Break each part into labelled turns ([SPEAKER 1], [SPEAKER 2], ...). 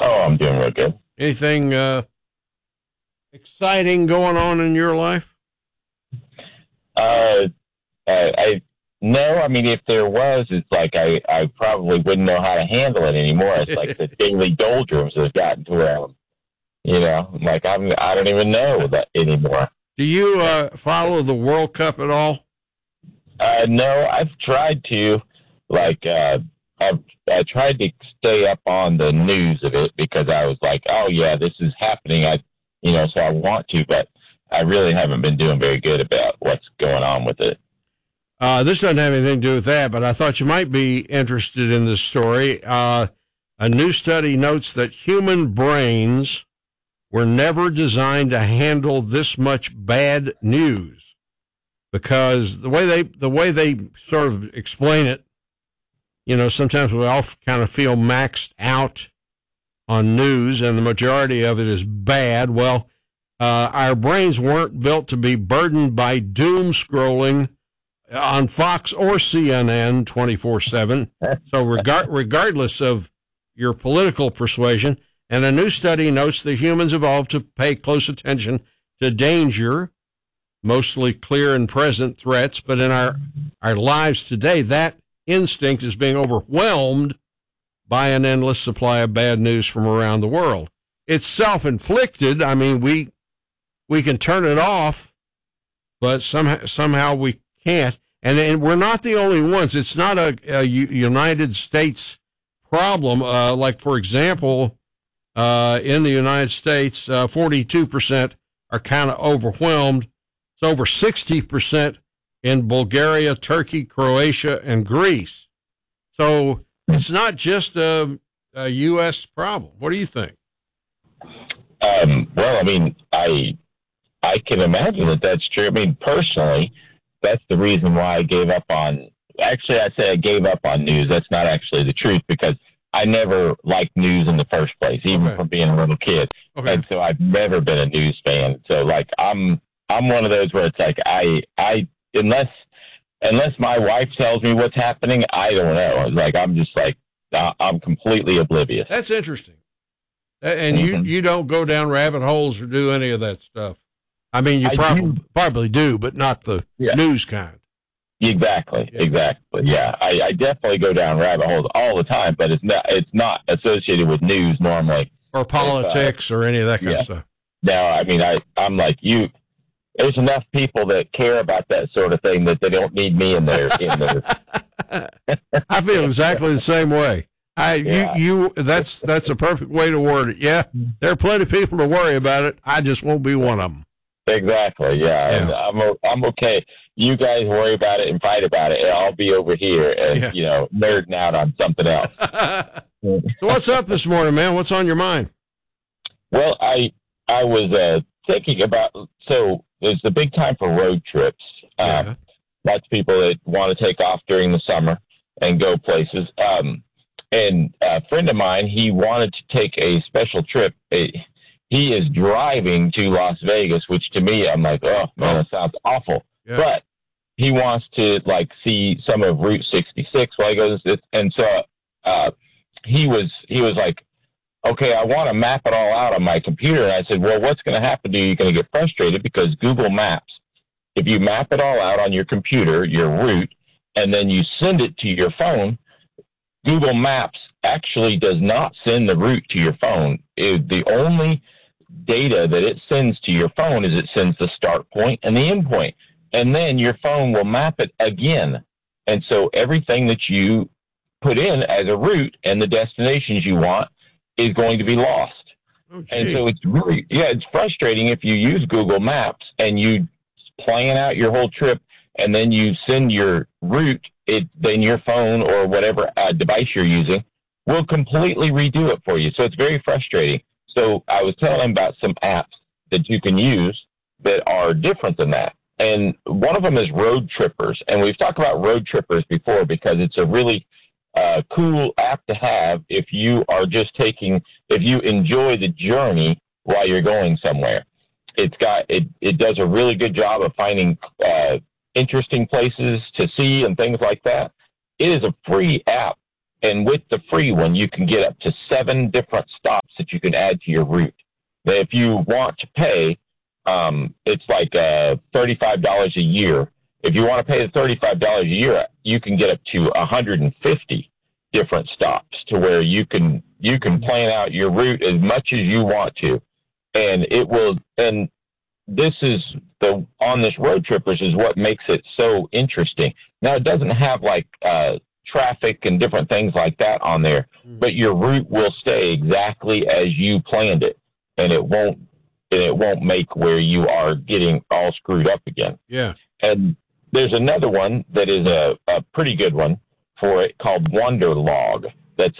[SPEAKER 1] Oh, I'm doing real good.
[SPEAKER 2] Anything exciting going on in your life?
[SPEAKER 1] Uh, I no, I mean, if there was, it's like I probably wouldn't know how to handle it anymore. It's like the daily doldrums have gotten to where like I don't even know that anymore.
[SPEAKER 2] Do you follow the World Cup at all?
[SPEAKER 1] No, I've tried to, like, I tried to stay up on the news of it because I was like, oh yeah, this is happening. So I want to, but I really haven't been doing very good about what's going on with it.
[SPEAKER 2] This doesn't have anything to do with that, but I thought you might be interested in this story. A new study notes that human brains were never designed to handle this much bad news, because the way they sort of explain it, sometimes we all kind of feel maxed out on news, and the majority of it is bad. Well, our brains weren't built to be burdened by doom scrolling on Fox or CNN 24/7. So regardless of your political persuasion, and a new study notes that humans evolved to pay close attention to danger, mostly clear and present threats, but in our lives today, that instinct is being overwhelmed by an endless supply of bad news from around the world. It's self-inflicted. I mean, we can turn it off, but somehow we can't. And we're not the only ones. It's not a United States problem. Like, for example, in the United States, 42% are kind of overwhelmed. It's over 60% in Bulgaria, Turkey, Croatia, and Greece. So it's not just a U.S. problem. What do you think?
[SPEAKER 1] Well, I mean, I can imagine that that's true. I mean, personally, that's the reason why I gave up on. Actually, I say I gave up on news. That's not actually the truth, because I never liked news in the first place, even from being a little kid. Okay. And so I've never been a news fan. So like I'm one of those where it's like I unless my wife tells me what's happening, I don't know. Like I'm just like I'm completely oblivious.
[SPEAKER 2] That's interesting. And you don't go down rabbit holes or do any of that stuff. I mean, you probably do, but not the news kind.
[SPEAKER 1] Exactly. Yeah, I definitely go down rabbit holes all the time, but it's not associated with news normally,
[SPEAKER 2] or politics or any of that kind of stuff.
[SPEAKER 1] No, I mean, I'm like you. There's enough people that care about that sort of thing that they don't need me in there.
[SPEAKER 2] I feel exactly the same way. That's a perfect way to word it. Yeah, there are plenty of people to worry about it. I just won't be one of them.
[SPEAKER 1] Exactly. Yeah. And I'm okay. You guys worry about it and fight about it, and I'll be over here and nerding out on something else.
[SPEAKER 2] So what's up this morning, man? What's on your mind?
[SPEAKER 1] Well, I was thinking about, so it's the big time for road trips. Lots of people that want to take off during the summer and go places. And a friend of mine, he wanted to take a special trip. He is driving to Las Vegas, which to me, I'm like, oh man, that sounds awful. Yeah. But he wants to see some of Route 66 while he goes. And so he was like, okay, I want to map it all out on my computer. And I said, well, what's going to happen to you? You're going to get frustrated because Google Maps, if you map it all out on your computer, your route, and then you send it to your phone, Google Maps actually does not send the route to your phone. The only data that it sends to your phone is it sends the start point and the end point. And then your phone will map it again. And so everything that you put in as a route and the destinations you want is going to be lost. Oh, and so it's really, it's frustrating if you use Google Maps and you plan out your whole trip and then you send your route, then your phone or whatever device you're using will completely redo it for you. So it's very frustrating. So I was telling him about some apps that you can use that are different than that. And one of them is Road Trippers. And we've talked about Road Trippers before because it's a really cool app to have if you are just if you enjoy the journey while you're going somewhere. It does a really good job of finding interesting places to see and things like that. It is a free app. And with the free one, you can get up to 7 different stops that you can add to your route. That if you want to pay, it's like $35 a year. If you want to pay the $35 a year, you can get up to 150 different stops to where you can plan out your route as much as you want to, and it will. And this is on this Road Trippers is what makes it so interesting. Now, it doesn't have like traffic and different things like that on there, but your route will stay exactly as you planned it, and it won't make where you are getting all screwed up again.
[SPEAKER 2] Yeah.
[SPEAKER 1] And there's another one that is a pretty good one for it called Wanderlog. That's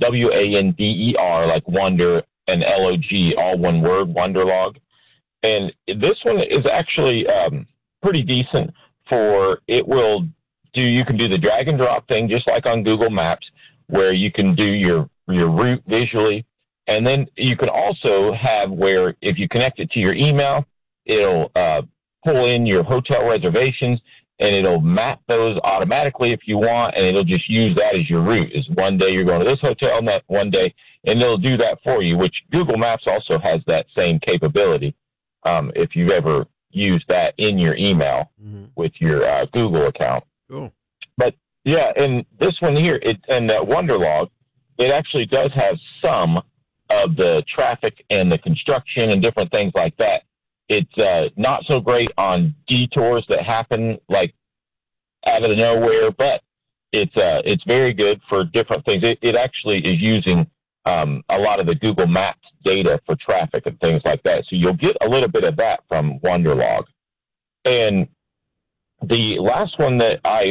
[SPEAKER 1] WANDER, like wonder, and LOG, all one word, Wanderlog. And this one is actually pretty decent for it. You can do the drag and drop thing just like on Google Maps, where you can do your route visually. And then you can also have where if you connect it to your email, it'll pull in your hotel reservations, and it'll map those automatically if you want, and it'll just use that as your route. Is one day you're going to this hotel, and that one day, and it'll do that for you, which Google Maps also has that same capability. If you've ever used that in your email with your Google account.
[SPEAKER 2] Cool.
[SPEAKER 1] But yeah, and this one here, and that Wanderlog, it actually does have some of the traffic and the construction and different things like that. It's not so great on detours that happen like out of nowhere, but it's very good for different things. It actually is using a lot of the Google Maps data for traffic and things like that. So you'll get a little bit of that from Wanderlog. And the last one that I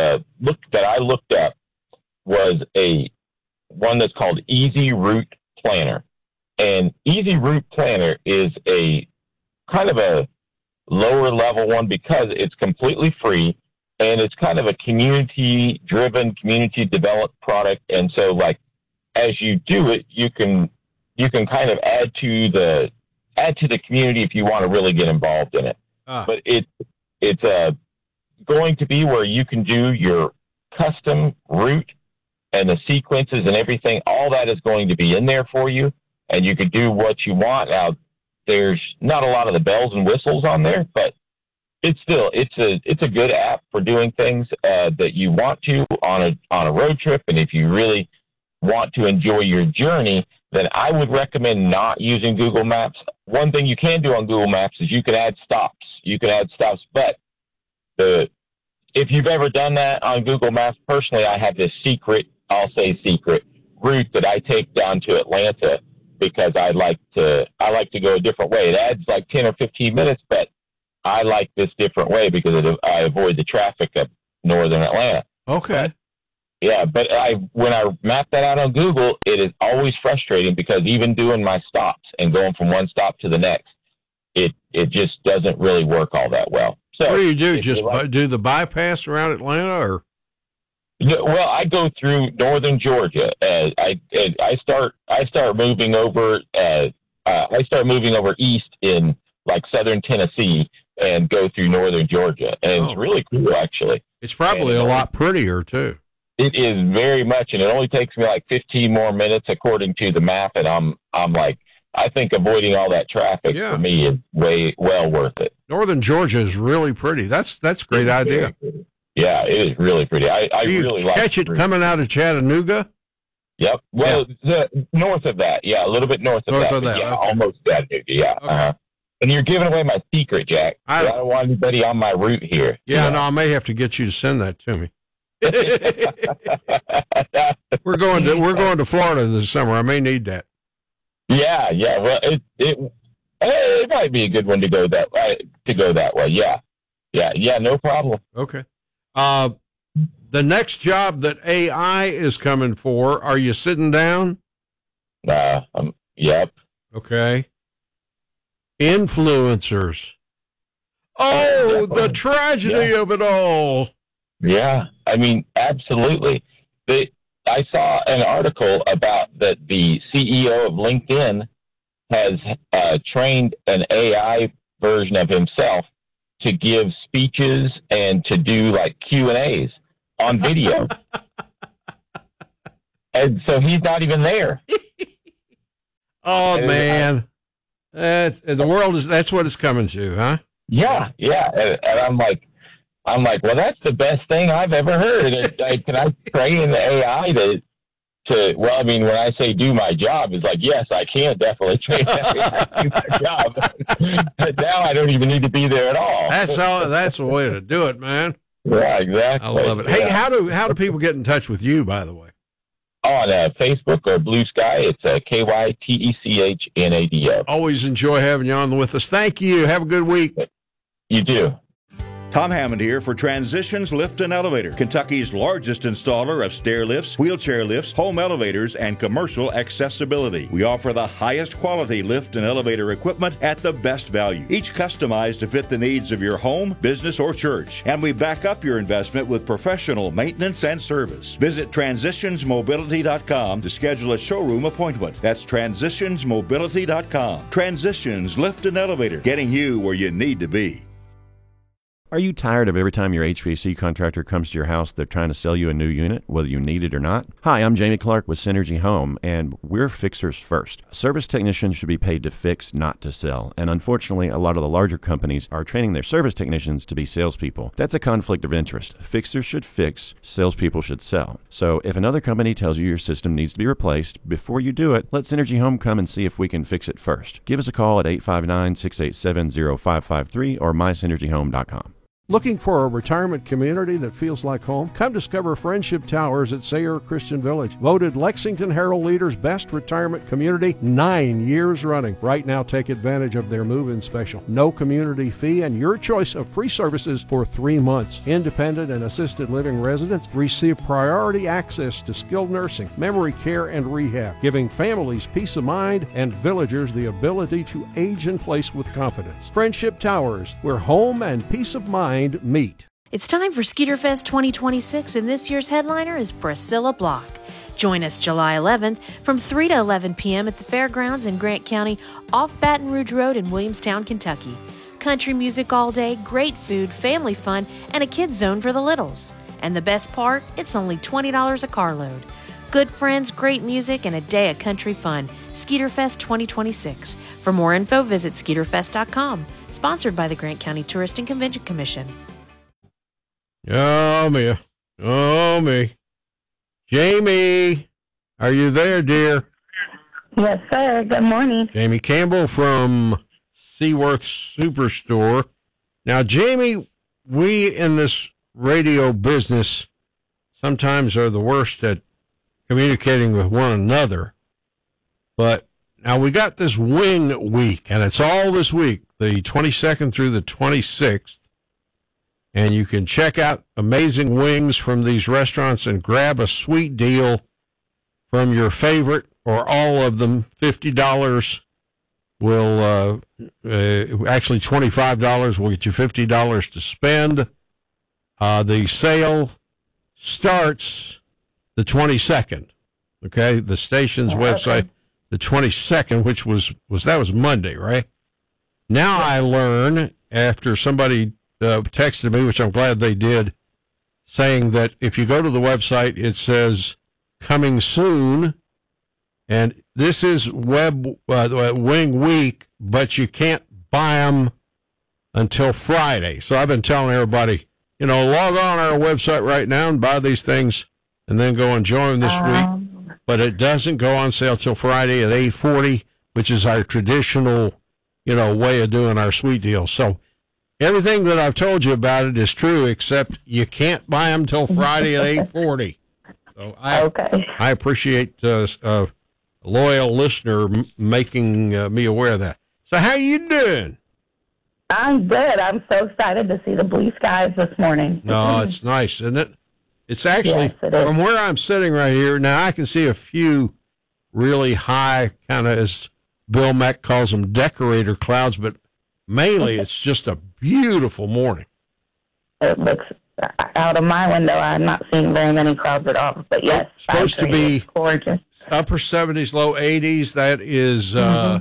[SPEAKER 1] looked at was one that's called Easy Route Planner. And Easy Route Planner is a kind of a lower level one because it's completely free, and it's kind of a community driven, community developed product. And so like as you do it, you can kind of add to the community if you want to really get involved in it. But it's going to be where you can do your custom route and the sequences and everything. All that is going to be in there for you, and you can do what you want. Now, there's not a lot of the bells and whistles on there, but it's a good app for doing things that you want to on a road trip. And if you really want to enjoy your journey, then I would recommend not using Google Maps. One thing you can do on Google Maps is you can add stops. But if you've ever done that on Google Maps, personally, I have this secret route that I take down to Atlanta because I like to go a different way. It adds like 10 or 15 minutes, but I like this different way because I avoid the traffic of northern Atlanta.
[SPEAKER 2] Okay.
[SPEAKER 1] But when I map that out on Google, it is always frustrating because even doing my stops and going from one stop to the next, it just doesn't really work all that well. So
[SPEAKER 2] what do you do? Just do the bypass around Atlanta, or?
[SPEAKER 1] Well, I go through northern Georgia. I start moving over. I start moving over east in like southern Tennessee and go through northern Georgia, and it's really cool actually.
[SPEAKER 2] It's probably a lot prettier too.
[SPEAKER 1] It is very much, and it only takes me like 15 more minutes according to the map, and I'm like, I think avoiding all that traffic for me is well worth it.
[SPEAKER 2] Northern Georgia is really pretty. That's a great idea.
[SPEAKER 1] Yeah, it is really pretty. I really like it.
[SPEAKER 2] Catch it coming out of Chattanooga?
[SPEAKER 1] Yep. Well, north of that. Yeah, a little bit north of that. Yeah, okay. Almost Chattanooga. Yeah. Okay. And you're giving away my secret, Jack. I don't want anybody on my route here.
[SPEAKER 2] Yeah, no, I may have to get you to send that to me. We're going to Florida this summer. I may need that.
[SPEAKER 1] Yeah. Well, it might be a good one to go that way. Yeah. No problem.
[SPEAKER 2] Okay. The next job that AI is coming for, are you sitting down?
[SPEAKER 1] Yep.
[SPEAKER 2] Okay. Influencers. Oh, the tragedy of it all.
[SPEAKER 1] Yeah, I mean, absolutely. I saw an article about that the CEO of LinkedIn has trained an AI version of himself to give speeches and to do like Q&As on video. And so he's not even there.
[SPEAKER 2] Oh, man. The world that's what it's coming to, huh?
[SPEAKER 1] Yeah. And I'm like, well, that's the best thing I've ever heard. Can I train the AI to, well, I mean, when I say do my job, it's like, yes, I can definitely train the AI to do my job. But now I don't even need to be there at all.
[SPEAKER 2] That's the way to do it, man.
[SPEAKER 1] Yeah, exactly.
[SPEAKER 2] I love it.
[SPEAKER 1] Yeah.
[SPEAKER 2] Hey, how do people get in touch with you, by the way?
[SPEAKER 1] On Facebook or Blue Sky, it's KYTECHNADO.
[SPEAKER 2] Always enjoy having you on with us. Thank you. Have a good week.
[SPEAKER 1] You do.
[SPEAKER 3] Tom Hammond here for Transitions Lift and Elevator, Kentucky's largest installer of stair lifts, wheelchair lifts, home elevators, and commercial accessibility. We offer the highest quality lift and elevator equipment at the best value, each customized to fit the needs of your home, business, or church. And we back up your investment with professional maintenance and service. Visit transitionsmobility.com to schedule a showroom appointment. That's transitionsmobility.com. Transitions Lift and Elevator, getting you where you need to be.
[SPEAKER 4] Are you tired of every time your HVAC contractor comes to your house, they're trying to sell you a new unit, whether you need it or not? Hi, I'm Jamie Clark with Synergy Home, and we're fixers first. Service technicians should be paid to fix, not to sell. And unfortunately, a lot of the larger companies are training their service technicians to be salespeople. That's a conflict of interest. Fixers should fix, salespeople should sell. So if another company tells you your system needs to be replaced, before you do it, let Synergy Home come and see if we can fix it first. Give us a call at 859-687-0553 or mysynergyhome.com.
[SPEAKER 2] Looking for a retirement community that feels like home? Come discover Friendship Towers at Sayre Christian Village. Voted Lexington Herald Leader's best retirement community 9 years running. Right now, take advantage of their move-in special. No community fee and your choice of free services for 3 months. Independent and assisted living residents receive priority access to skilled nursing, memory care, and rehab, giving families peace of mind and villagers the ability to age in place with confidence. Friendship Towers, where home and peace of mind meet.
[SPEAKER 5] It's time for Skeeterfest 2026, and this year's headliner is Priscilla Block. Join us July 11th from 3 to 11 p.m. at the Fairgrounds in Grant County off Baton Rouge Road in Williamstown, Kentucky. Country music all day, great food, family fun, and a kids zone for the littles. And the best part, it's only $20 a carload. Good friends, great music, and a day of country fun. Skeeterfest 2026. For more info, visit skeeterfest.com. Sponsored by the Grant County Tourist and Convention Commission.
[SPEAKER 2] Oh, me. Oh, me. Jamie, are you there, dear?
[SPEAKER 6] Yes, sir. Good morning.
[SPEAKER 2] Jamie Campbell from Seaworth Superstore. Now, Jamie, we in this radio business sometimes are the worst at communicating with one another. But now we got this wing week, and it's all this week, the 22nd through the 26th. And you can check out amazing wings from these restaurants and grab a sweet deal from your favorite or all of them. $50 will, actually $25 will get you $50 to spend. The sale starts the 22nd. Okay, the station's website, the 22nd, which was Monday, right? Now I learn after somebody texted me, which I'm glad they did, saying that if you go to the website, it says coming soon, and this is Wing Week, but you can't buy them until Friday. So I've been telling everybody, log on our website right now and buy these things, and then go enjoy them this week. But it doesn't go on sale till Friday at 8:40, which is our traditional, way of doing our sweet deals. So everything that I've told you about it is true, except you can't buy them till Friday at 8:40. So I appreciate a loyal listener making me aware of that. So how you doing?
[SPEAKER 6] I'm good. I'm so excited to see the blue skies this morning.
[SPEAKER 2] No, it's nice, isn't it? It's actually, yes, from where I'm sitting right here, now I can see a few really high, kind of, as Bill Mack calls them, decorator clouds, but mainly it's just a beautiful morning.
[SPEAKER 6] It looks, out of my window, I'm not seeing very many clouds at all, but yes.
[SPEAKER 2] It's supposed to be
[SPEAKER 6] gorgeous.
[SPEAKER 2] Upper 70s, low 80s. That is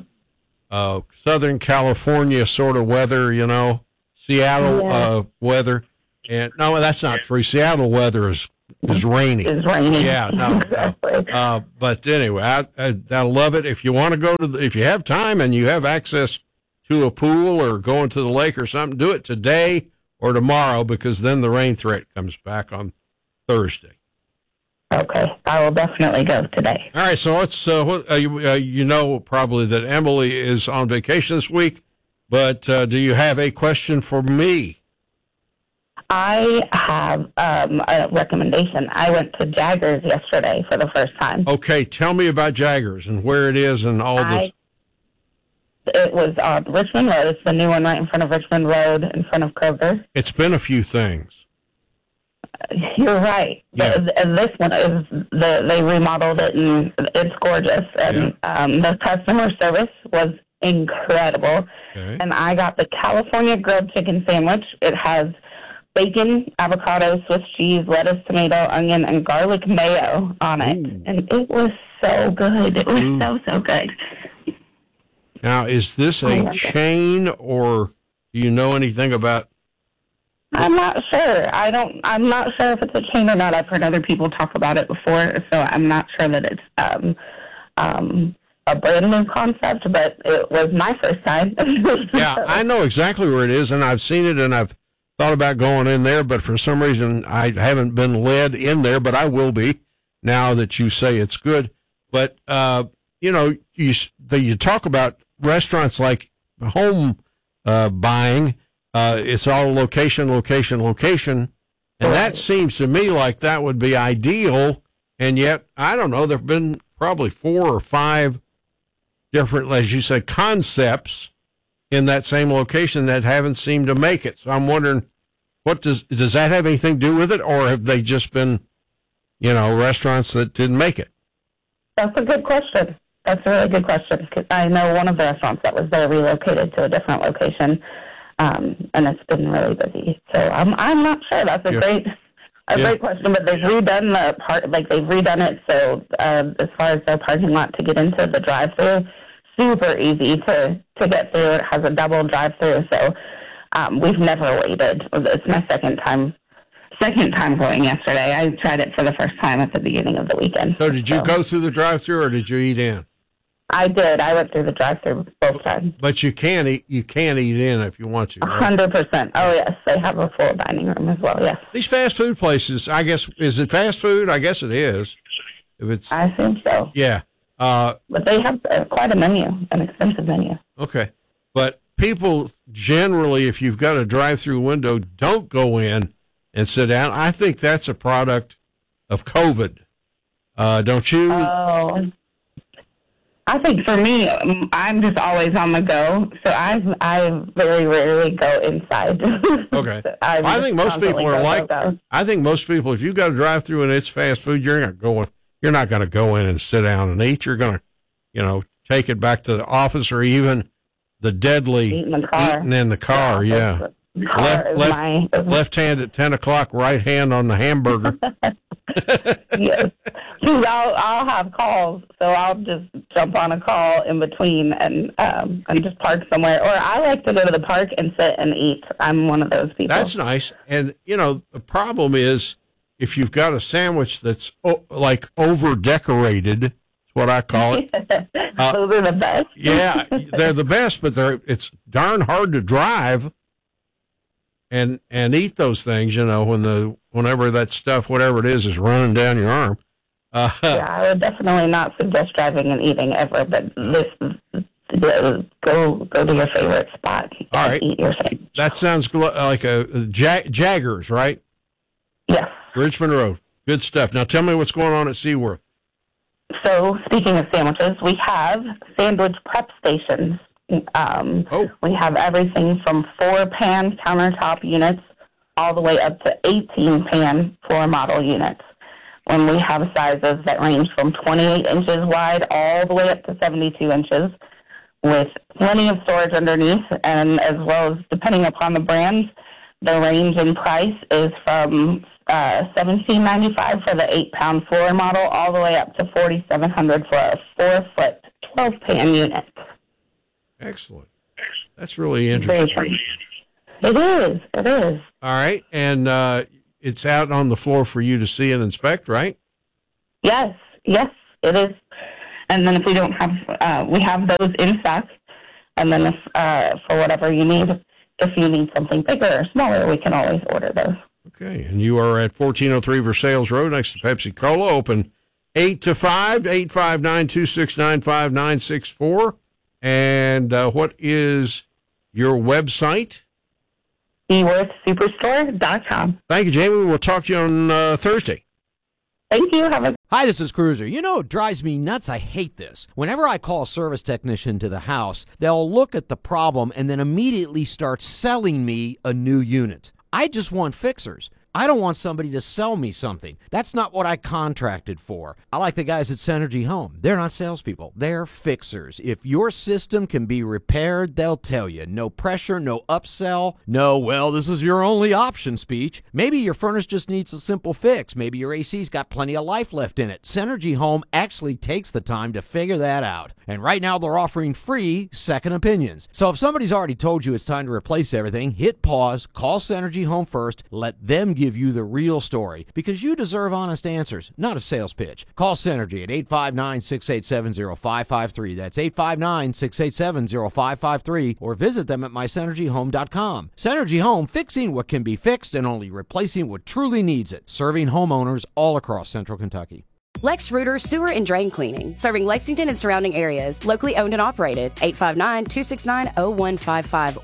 [SPEAKER 2] Southern California sort of weather, Seattle weather. And no, that's not true. Seattle weather is is rainy. Yeah, no.
[SPEAKER 6] Exactly.
[SPEAKER 2] But anyway, I love it. If you want to go to, if you have time and you have access to a pool or going to the lake or something, do it today or tomorrow, because then the rain threat comes back on Thursday.
[SPEAKER 6] Okay, I will definitely go today.
[SPEAKER 2] All right, so let's, you know probably that Emily is on vacation this week, but do you have a question for me?
[SPEAKER 6] I have a recommendation. I went to Jaggers yesterday for the first time.
[SPEAKER 2] Okay, tell me about Jaggers and where it is and all this.
[SPEAKER 6] It was on Richmond Road. It's the new one right in front of Richmond Road, in front of Kroger.
[SPEAKER 2] It's been a few things.
[SPEAKER 6] You're right.
[SPEAKER 2] Yeah.
[SPEAKER 6] This one is they remodeled it, and it's gorgeous. And the customer service was incredible.
[SPEAKER 2] Okay.
[SPEAKER 6] And I got the California grilled chicken sandwich. It has bacon, avocado, Swiss cheese, lettuce, tomato, onion, and garlic mayo on it.
[SPEAKER 2] Ooh.
[SPEAKER 6] And it was so good. It was so good.
[SPEAKER 2] Now, is this a chain, or do you know anything about?
[SPEAKER 6] I'm not sure. I'm not sure if it's a chain or not. I've heard other people talk about it before, so I'm not sure that it's a brand new concept, but it was my first time.
[SPEAKER 2] Yeah, I know exactly where it is, and I've seen it, and I've thought about going in there, but for some reason I haven't been led in there, but I will be now that you say it's good. But, you know, you talk about restaurants like home buying. It's all location, and that seems to me like that would be ideal. And yet, I don't know, there have been probably 4 or 5 different, as you said, concepts in that same location that haven't seemed to make it. So I'm wondering, what does that have anything to do with it, or have they just been, you know, restaurants that didn't make it?
[SPEAKER 6] That's a good question. That's a really good question, because I know one of the restaurants that was there relocated to a different location. And it's been really busy, so I'm not sure. That's a great question. But they've redone they've redone it so as far as their parking lot to get into the drive-through, super easy to get through. It has a double drive-through, so we've never waited. It's my second time going yesterday. I tried it for the first time at the beginning of the weekend.
[SPEAKER 2] So did you go through the drive-through, or did you eat in?
[SPEAKER 6] I did. I went through the drive-thru both times.
[SPEAKER 2] But you can eat in if you want to. Right?
[SPEAKER 6] 100%. Oh, yes. They have a full dining room as well, yes.
[SPEAKER 2] These fast food places, I guess, is it fast food? I guess it is.
[SPEAKER 6] I think so.
[SPEAKER 2] Yeah.
[SPEAKER 6] But they have quite a menu, an extensive menu.
[SPEAKER 2] Okay. But people generally, if you've got a drive-through window, don't go in and sit down. I think that's a product of COVID. Don't you?
[SPEAKER 6] Oh, I think for me, I'm just always on the go, so I very rarely go inside.
[SPEAKER 2] Okay. I think most people are like. I think most people, if you got a drive-through and it's fast food, you're not going to go in and sit down and eat. You're going to, take it back to the office, or even the deadly eating in the car. Yeah. Left hand at 10 o'clock, right hand on the hamburger.
[SPEAKER 6] Yes. I'll have calls, so I'll just jump on a call in between and just park somewhere. Or I like to go to the park and sit and eat. I'm one of those people.
[SPEAKER 2] That's nice. And, the problem is if you've got a sandwich that's like over-decorated, that's what I call it.
[SPEAKER 6] Those are the best.
[SPEAKER 2] Yeah, they're the best, but it's darn hard to drive and eat those things, whenever that stuff, whatever it is running down your arm.
[SPEAKER 6] Yeah, I would definitely not suggest driving and eating ever, but go to your favorite spot.
[SPEAKER 2] All right.
[SPEAKER 6] Eat your thing.
[SPEAKER 2] That sounds like a Jaggers, right?
[SPEAKER 6] Yes.
[SPEAKER 2] Richmond Road. Good stuff. Now tell me what's going on at Seaworth.
[SPEAKER 6] So, speaking of sandwiches, we have sandwich prep stations. We have everything from 4-pan countertop units all the way up to 18-pan floor model units. When we have sizes that range from 28 inches wide all the way up to 72 inches, with plenty of storage underneath, and as well as, depending upon the brands, the range in price is from $17.95 for the 8-pound floor model all the way up to $4,700 for a 4-foot 12-pan unit.
[SPEAKER 2] Excellent. That's really interesting.
[SPEAKER 6] It is.
[SPEAKER 2] All right. And it's out on the floor for you to see and inspect, right?
[SPEAKER 6] Yes, it is. And then if we don't have, we have those in stock. And then if, for whatever you need, if you need something bigger or smaller, we can always order those.
[SPEAKER 2] Okay, and you are at 1403 Versailles Road next to Pepsi Cola, open 8 to 5, 859-269-5964. And what is your website?
[SPEAKER 6] eWorthSuperstore.com.
[SPEAKER 2] Thank you, Jamie. We'll talk to you on Thursday.
[SPEAKER 6] Thank you.
[SPEAKER 7] Hi, this is Cruiser. You know, it drives me nuts. I hate this. Whenever I call a service technician to the house, they'll look at the problem and then immediately start selling me a new unit. I just want fixers. I don't want somebody to sell me something. That's not what I contracted for. I like the guys at Synergy Home. They're not salespeople. They're fixers. If your system can be repaired, they'll tell you. No pressure, no upsell, no, well, this is your only option speech. Maybe your furnace just needs a simple fix. Maybe your AC's got plenty of life left in it. Synergy Home actually takes the time to figure that out. And right now they're offering free second opinions. So if somebody's already told you it's time to replace everything, hit pause, call Synergy Home first, let them give you the real story, because you deserve honest answers, not a sales pitch. Call Synergy at 859-687-0553. That's 859-687-0553, or visit them at mysynergyhome.com. Synergy Home, fixing what can be fixed and only replacing what truly needs it. Serving homeowners all across Central Kentucky.
[SPEAKER 8] Lex Reuter Sewer and Drain Cleaning, serving Lexington and surrounding areas. Locally owned and operated. 859-269-0155.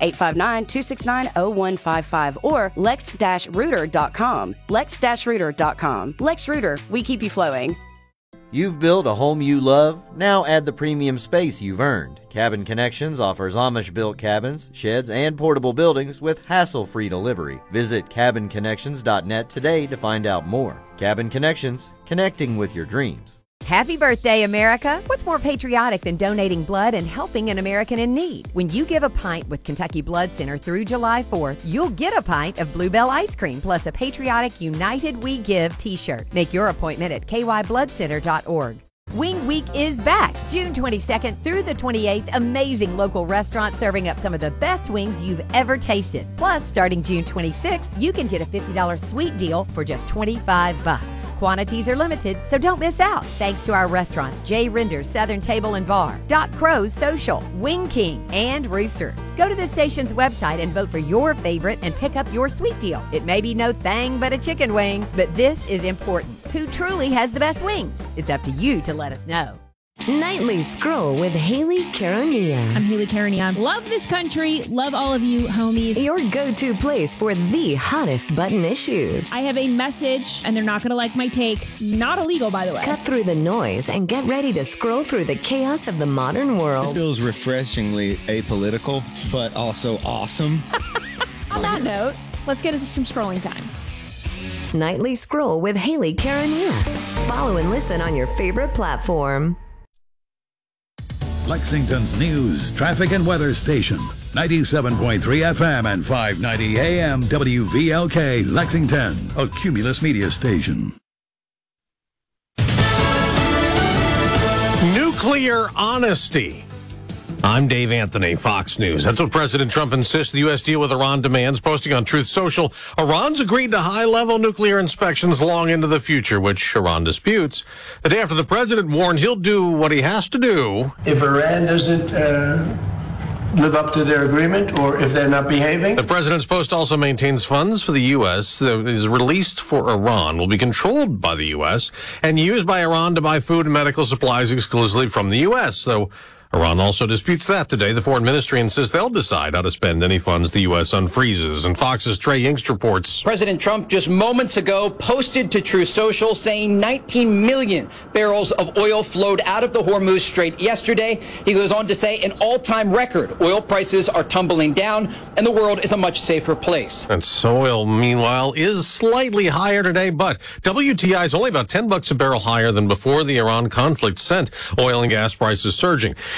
[SPEAKER 8] 859-269-0155 or lex-reuter.com. lex-reuter.com. Lex Reuter, we keep you flowing.
[SPEAKER 9] You've built a home you love. Now add the premium space you've earned. Cabin Connections offers Amish-built cabins, sheds, and portable buildings with hassle-free delivery. Visit cabinconnections.net today to find out more. Cabin Connections, connecting with your dreams.
[SPEAKER 10] Happy birthday, America! What's more patriotic than donating blood and helping an American in need? When you give a pint with Kentucky Blood Center through July 4th, you'll get a pint of Bluebell ice cream plus a patriotic United We Give t-shirt. Make your appointment at kybloodcenter.org. Wing Week is back, June 22nd through the 28th. Amazing local restaurants serving up some of the best wings you've ever tasted. Plus, starting June 26th, you can get a $50 sweet deal for just $25. Quantities are limited, so don't miss out. Thanks to our restaurants, J. Rinder's Southern Table and Bar, Doc Crow's Social, Wing King, and Roosters. Go to the station's website and vote for your favorite and pick up your sweet deal. It may be no thing but a chicken wing, but this is important. Who truly has the best wings? It's up to you to let us know.
[SPEAKER 11] Nightly Scroll with Haley Carania.
[SPEAKER 12] I'm Haley Carania. Love this country. Love all of you, homies.
[SPEAKER 11] Your go-to place for the hottest button issues.
[SPEAKER 12] I have a message, and they're not going to like my take. Not illegal, by the way.
[SPEAKER 11] Cut through the noise and get ready to scroll through the chaos of the modern world.
[SPEAKER 13] This feels refreshingly apolitical, but also awesome.
[SPEAKER 12] On that note, let's get into some scrolling time.
[SPEAKER 11] Nightly Scroll with Haley Carania. Follow and listen on your favorite platform.
[SPEAKER 14] Lexington's news, traffic, and weather station. 97.3 FM and 590 AM WVLK Lexington, a Cumulus media station.
[SPEAKER 15] Nuclear honesty. I'm Dave Anthony, Fox News. That's what President Trump insists the U.S. deal with Iran demands. Posting on Truth Social, Iran's agreed to high-level nuclear inspections long into the future, which Iran disputes. The day after the president warned he'll do what he has to do.
[SPEAKER 16] If Iran doesn't live up to their agreement, or if they're not behaving.
[SPEAKER 15] The president's post also maintains funds for the U.S. that is released for Iran will be controlled by the U.S. and used by Iran to buy food and medical supplies exclusively from the U.S., so Iran also disputes that today. The foreign ministry insists they'll decide how to spend any funds the U.S. unfreezes. And Fox's Trey Yingst reports.
[SPEAKER 17] President Trump just moments ago posted to Truth Social saying 19 million barrels of oil flowed out of the Hormuz Strait yesterday. He goes on to say an all-time record. Oil prices are tumbling down and the world is a much safer place.
[SPEAKER 15] And oil, meanwhile, is slightly higher today, but WTI is only about $10 a barrel higher than before the Iran conflict sent oil and gas prices surging.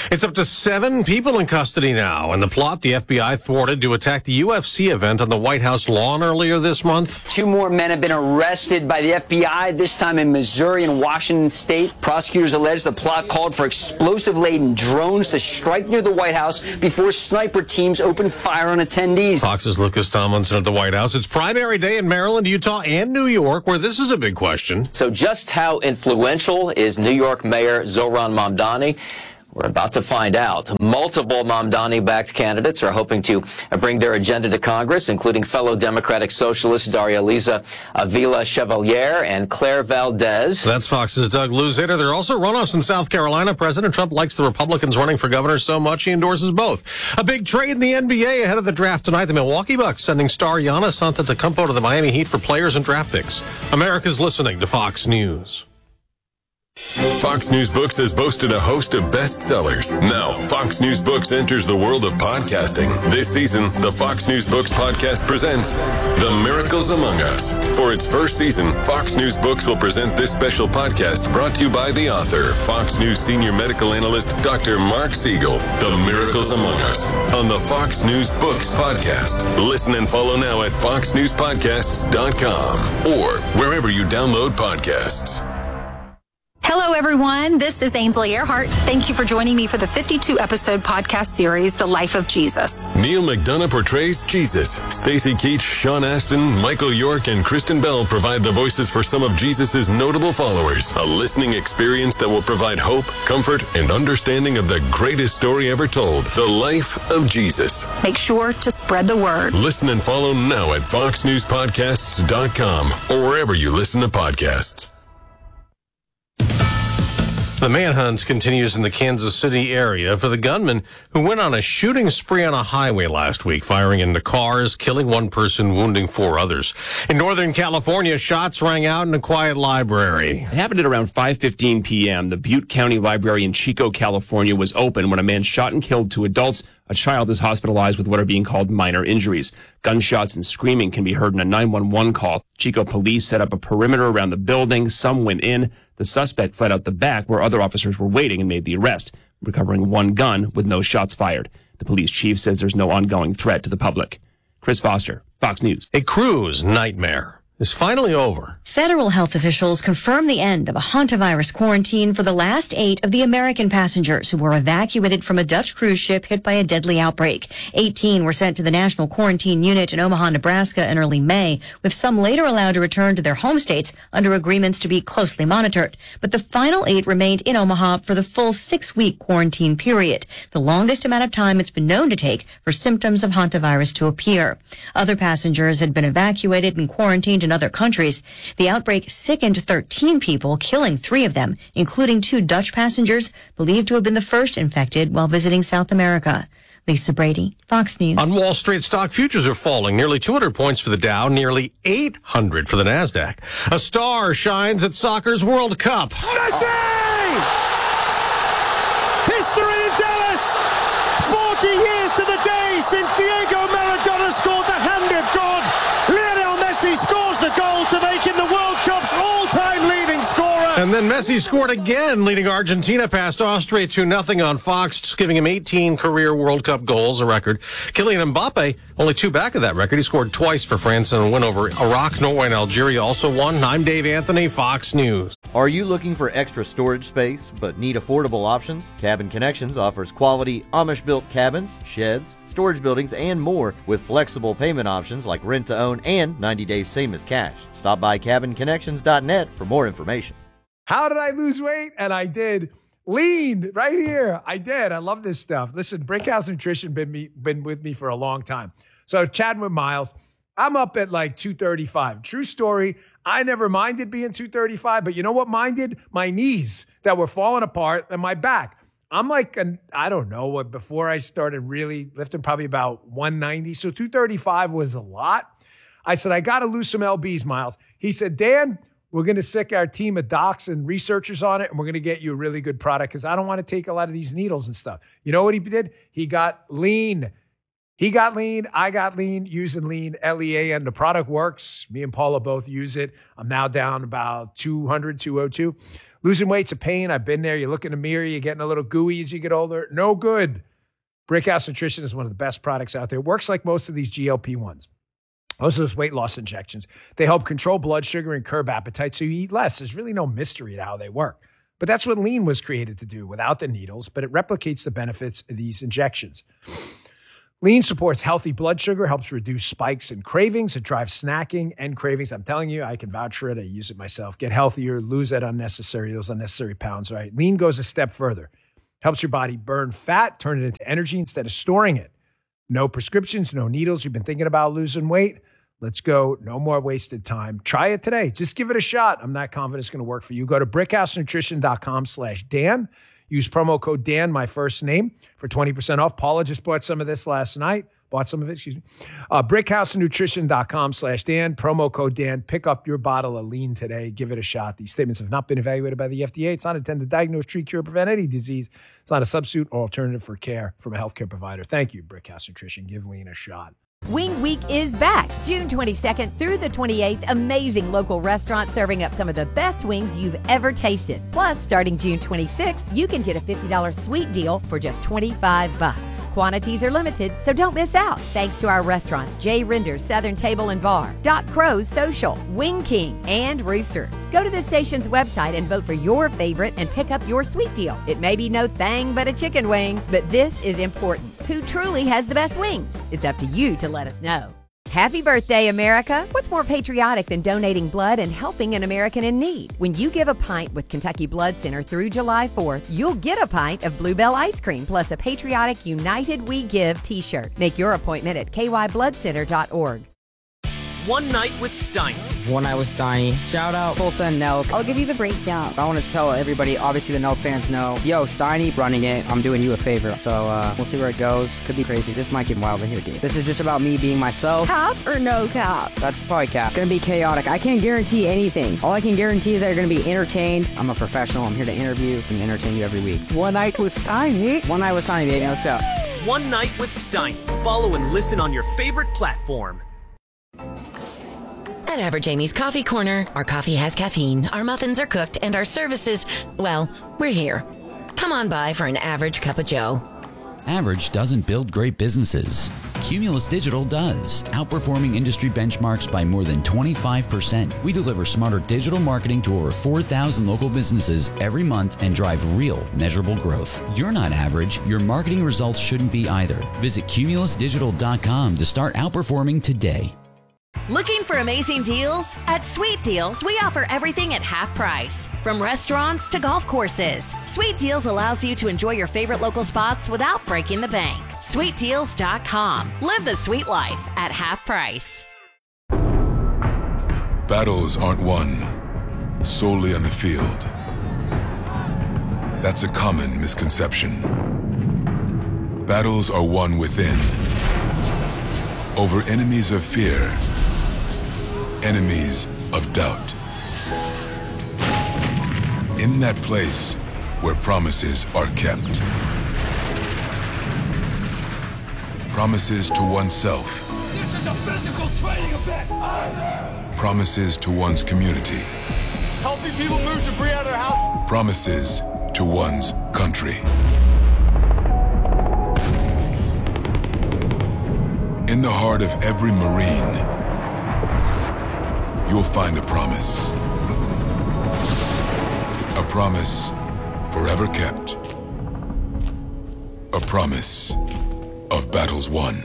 [SPEAKER 15] It's up to 7 people in custody now. In the plot the FBI thwarted to attack the UFC event on the White House lawn earlier this month.
[SPEAKER 18] 2 more men have been arrested by the FBI, this time in Missouri and Washington State. Prosecutors allege the plot called for explosive-laden drones to strike near the White House before sniper teams opened fire on attendees.
[SPEAKER 15] Fox's Lucas Tomlinson at the White House. It's primary day in Maryland, Utah, and New York, where this is a big question.
[SPEAKER 19] So just how influential is New York Mayor Zohran Mamdani? We're about to find out. Multiple Mamdani-backed candidates are hoping to bring their agenda to Congress, including fellow Democratic Socialists Daria Liza Avila Chevalier and Claire Valdez.
[SPEAKER 15] That's Fox's Doug Luzader. There are also runoffs in South Carolina. President Trump likes the Republicans running for governor so much he endorses both. A big trade in the NBA ahead of the draft tonight. The Milwaukee Bucks sending star Giannis Antetokounmpo to the Miami Heat for players and draft picks. America's listening to Fox News.
[SPEAKER 20] Fox News Books has boasted a host of bestsellers. Now, Fox News Books enters the world of podcasting. This season, the Fox News Books podcast presents The Miracles Among Us. For its first season, Fox News Books will present this special podcast brought to you by the author, Fox News senior medical analyst, Dr. Mark Siegel. The Miracles Among Us on the Fox News Books podcast. Listen and follow now at foxnewspodcasts.com or wherever you download podcasts.
[SPEAKER 21] Hello, everyone. This is Ainsley Earhart. Thank you for joining me for the 52-episode podcast series, The Life of Jesus.
[SPEAKER 20] Neil McDonough portrays Jesus. Stacey Keach, Sean Astin, Michael York, and Kristen Bell provide the voices for some of Jesus' notable followers. A listening experience that will provide hope, comfort, and understanding of the greatest story ever told, The Life of Jesus.
[SPEAKER 21] Make sure to spread the word.
[SPEAKER 20] Listen and follow now at foxnewspodcasts.com or wherever you listen to podcasts.
[SPEAKER 15] The manhunt continues in the Kansas City area for the gunman who went on a shooting spree on a highway last week, firing into cars, killing 1 person, wounding 4 others. In Northern California, shots rang out in a quiet library.
[SPEAKER 22] It happened at around 5:15 p.m. The Butte County Library in Chico, California was open when a man shot and killed 2 adults. A child is hospitalized with what are being called minor injuries. Gunshots and screaming can be heard in a 911 call. Chico police set up a perimeter around the building. Some went in. The suspect fled out the back where other officers were waiting and made the arrest, recovering 1 gun with no shots fired. The police chief says there's no ongoing threat to the public. Chris Foster, Fox News.
[SPEAKER 15] A cruise nightmare is finally over.
[SPEAKER 23] Federal health officials confirmed the end of a hantavirus quarantine for the last 8 of the American passengers who were evacuated from a Dutch cruise ship hit by a deadly outbreak. 18 were sent to the National Quarantine Unit in Omaha, Nebraska in early May, with some later allowed to return to their home states under agreements to be closely monitored. But the final 8 remained in Omaha for the full 6-week quarantine period, the longest amount of time it's been known to take for symptoms of hantavirus to appear. Other passengers had been evacuated and quarantined in other countries. The outbreak sickened 13 people, killing 3 of them, including 2 Dutch passengers believed to have been the first infected while visiting South America. Lisa Brady, Fox News.
[SPEAKER 15] On Wall Street, stock futures are falling. Nearly 200 points for the Dow, nearly 800 for the NASDAQ. A star shines at soccer's World Cup.
[SPEAKER 24] Messi! History in Dallas! 40 years to the day since Diego Maradona scored the hand of God. Lionel Messi scores the goal to make him the World Cup's all-time leading scorer.
[SPEAKER 15] And then Messi scored again, leading Argentina past Austria 2-0 on Fox, giving him 18 career World Cup goals, a record. Kylian Mbappe, only 2 back of that record. He scored twice for France in a win over Iraq, Norway, and Algeria also won. I'm Dave Anthony, Fox News.
[SPEAKER 9] Are you looking for extra storage space but need affordable options? Cabin Connections offers quality Amish-built cabins, sheds, storage buildings, and more with flexible payment options like rent-to-own and 90 days same as cash. Stop by cabinconnections.net for more information.
[SPEAKER 25] How did I lose weight? And I did. Lean right here. I did. I love this stuff. Listen, Brickhouse Nutrition been with me for a long time. So chatting with Miles, I'm up at like 235. True story. I never minded being 235, but you know what minded? My knees that were falling apart and my back. I'm like, I don't know what, before I started really lifting, probably about 190. So 235 was a lot. I said, I got to lose some lbs, Miles. He said, Dan, we're going to sick our team of docs and researchers on it, and we're going to get you a really good product because I don't want to take a lot of these needles and stuff. You know what he did? He got lean. He got lean. I got lean using Lean, Lean. The product works. Me and Paula both use it. I'm now down about 200, 202. Losing weight's a pain. I've been there. You look in the mirror, you're getting a little gooey as you get older. No good. Brickhouse Nutrition is one of the best products out there. It works like most of these GLP-1s. Most of those weight loss injections. They help control blood sugar and curb appetite so you eat less. There's really no mystery to how they work. But that's what Lean was created to do without the needles, but it replicates the benefits of these injections. Lean supports healthy blood sugar, helps reduce spikes and cravings. It drives snacking and cravings. I'm telling you, I can vouch for it. I use it myself. Get healthier, lose those unnecessary pounds, right? Lean goes a step further. Helps your body burn fat, turn it into energy instead of storing it. No prescriptions, no needles. You've been thinking about losing weight? Let's go. No more wasted time. Try it today. Just give it a shot. I'm not confident it's going to work for you. Go to brickhousenutrition.com/Dan. Use promo code Dan, my first name, for 20% off. Paula just bought some of this last night. brickhousenutrition.com/Dan. Promo code Dan. Pick up your bottle of Lean today. Give it a shot. These statements have not been evaluated by the FDA. It's not intended to diagnose, treat, cure, prevent any disease. It's not a substitute or alternative for care from a healthcare provider. Thank you, Brickhouse Nutrition. Give Lean a shot.
[SPEAKER 10] Wing Week is back, June 22nd through the 28th. Amazing local restaurants serving up some of the best wings you've ever tasted. Plus, starting June 26th, you can get a $50 sweet deal for just $25. Quantities are limited, so don't miss out. Thanks to our restaurants, J. Rinder's Southern Table and Bar, Doc Crow's Social, Wing King, and Roosters. Go to the station's website and vote for your favorite and pick up your sweet deal. It may be no thing but a chicken wing, but this is important. Who truly has the best wings? It's up to you to let us know. Happy birthday, America! What's more patriotic than donating blood and helping an American in need? When you give a pint with Kentucky Blood Center through July 4th, you'll get a pint of Bluebell ice cream plus a patriotic United We Give t-shirt. Make your appointment at kybloodcenter.org.
[SPEAKER 1] One Night with Steiny.
[SPEAKER 2] One Night with Steiny. Shout out Tulsa and Nelk.
[SPEAKER 3] I'll give you the breakdown.
[SPEAKER 2] I want to tell everybody, obviously the Nelk fans know, yo, Steiny running it. I'm doing you a favor. So we'll see where it goes. Could be crazy. This might get wild in here, dude. This is just about me being myself.
[SPEAKER 3] Cap or no cap?
[SPEAKER 2] That's probably cap. Gonna be chaotic. I can't guarantee anything. All I can guarantee is that you're gonna be entertained. I'm a professional. I'm here to interview and entertain you every week.
[SPEAKER 3] One Night with Steiny.
[SPEAKER 2] One Night with Steiny, baby. Let's go.
[SPEAKER 1] One Night with Steiny. Follow and listen on your favorite platform.
[SPEAKER 4] At Average Amy's Coffee Corner, our coffee has caffeine, our muffins are cooked, and our services, well, we're here. Come on by for an average cup of joe.
[SPEAKER 5] Average doesn't build great businesses. Cumulus Digital does, outperforming industry benchmarks by more than 25%. We deliver smarter digital marketing to over 4,000 local businesses every month and drive real, measurable growth. You're not average. Your marketing results shouldn't be either. Visit cumulusdigital.com to start outperforming today.
[SPEAKER 4] Looking for amazing deals? At Sweet Deals, we offer everything at half price. From restaurants to golf courses, Sweet Deals allows you to enjoy your favorite local spots without breaking the bank. SweetDeals.com. Live the sweet life at half price.
[SPEAKER 26] Battles aren't won solely on the field. That's a common misconception. Battles are won within, over enemies of fear, enemies of doubt. In that place where promises are kept. Promises to oneself.
[SPEAKER 24] This is a physical training event!
[SPEAKER 26] Promises to one's community.
[SPEAKER 24] Helping people move debris out of their house.
[SPEAKER 26] Promises to one's country. In the heart of every Marine, you'll find a promise. A promise forever kept. A promise of battles won.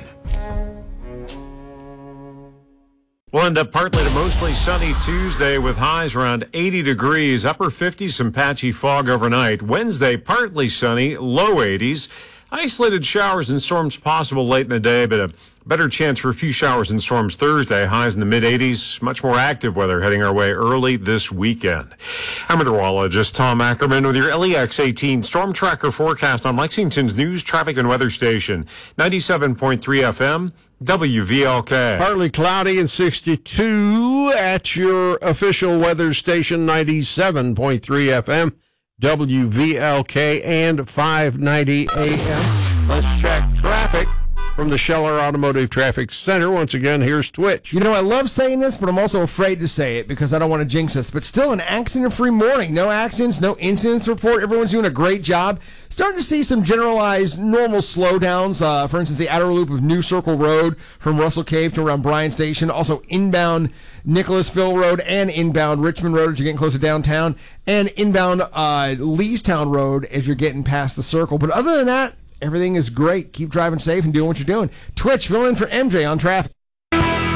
[SPEAKER 15] We'll end up partly to mostly sunny Tuesday with highs around 80 degrees, upper 50s, some patchy fog overnight. Wednesday, partly sunny, low 80s. Isolated showers and storms possible late in the day, but a better chance for a few showers and storms Thursday. Highs in the mid-80s. Much more active weather heading our way early this weekend. I'm meteorologist Tom Ackerman with your LEX 18 Storm Tracker forecast on Lexington's news, traffic, and weather station. 97.3 FM, WVLK.
[SPEAKER 27] Partly cloudy and 62 at your official weather station, 97.3 FM. WVLK and 590 AM. Let's check traffic. from the Scheller Automotive Traffic Center. Once again, here's Twitch.
[SPEAKER 6] You know, I love saying this, but I'm also afraid to say it because I don't want to jinx us. But still, an accident-free morning. No accidents, no incidents report. Everyone's doing a great job. Starting to see some generalized normal slowdowns. For instance, the outer loop of New Circle Road from Russell Cave to around Bryan Station. Also inbound Nicholasville Road and inbound Richmond Road as you're getting closer downtown. And inbound Leestown Road as you're getting past the circle. But other than that, everything is great. Keep driving safe and doing what you're doing. Twitch, fill in for MJ on traffic.